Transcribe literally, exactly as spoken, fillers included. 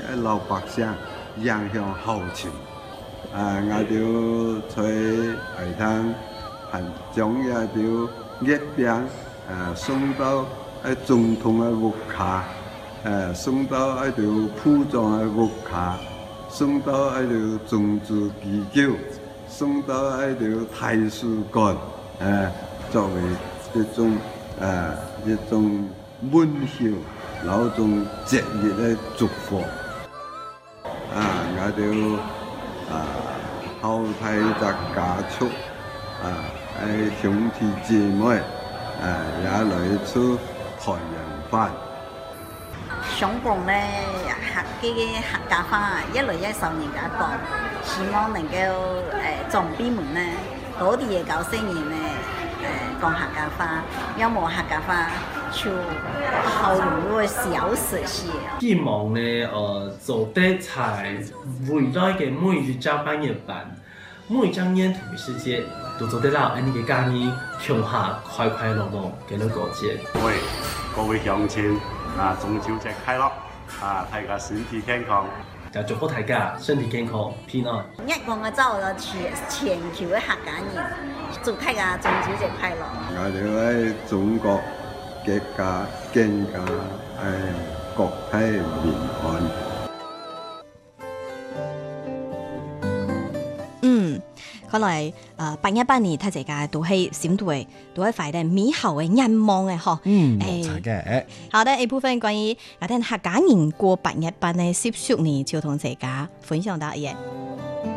老百姓影響後情。啊，我就在海灘還將一條月餅啊送到喺總統嘅屋卡，誒送到一條鋪裝嘅屋卡，送到一條種子機構，送到一條大使館，誒作為一種誒一種溫馨、某種節日嘅祝福。啊，我就啊後替隻家畜啊，喺兄弟姊妹啊也來出團圓飯。 上港咧客嘅嘅客家話一來一受人家講，希望能夠誒長輩們咧多啲嘢教新人咧誒講客家話，有冇客家話就後用會少實些。 希望咧誒做得在未來嘅每日交班日班，每張年同嘅世界都做得到，安尼嘅家人鄉下快快樂樂嘅嚟過節。 喂，各位鄉親。啊！中秋節快樂！啊，大家身體健康。 就祝福大家身體健康、平安。 一講我走咗全全球嘅客家人，祝大家中秋節快樂。 我哋喺中國嘅家健康，誒國泰民安。 嗯。看來誒八一八年，大家都係心度嘅，都係懷定美好嘅願望嘅嗬。 嗯，冇錯嘅。 好的，一部分關於我哋客家人過八一八嘅習俗呢，就同大家分享到嘢。